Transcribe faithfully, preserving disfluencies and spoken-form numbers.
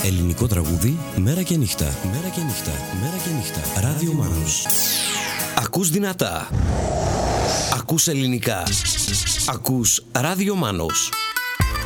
Ελληνικό τραγούδι, μέρα και νύχτα. Μέρα και νύχτα. Μέρα και νύχτα. Ράδιο Μάνος. Ακούς δυνατά. Ακούς ελληνικά. Ακούς Ράδιο Μάνος.